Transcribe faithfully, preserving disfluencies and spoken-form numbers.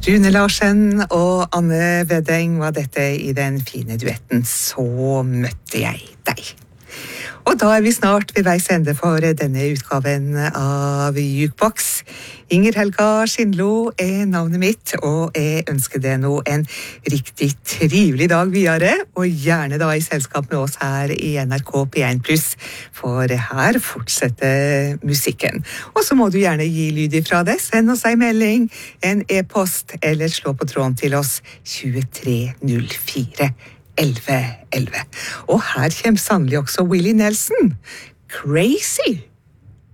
Rune Larsen og Anne Wedding var dette i den fine duetten Så møtte jeg deg. Og da er vi snart ved veis ende for denne utgaven av Jukebox. Inger Helga Skindlo er navnet mitt, og jeg ønsker deg nå en riktig trivelig dag videre, og gjerne da i selskap med oss her i N R K P en pluss, for her fortsetter musikken. Og så må du gjerne gi lyd ifra det, send oss en melding, en e-post, eller slå på tråden til oss tjuetre null fire elleve elleve. Og her kommer sannelig også Willie Nelson. Crazy!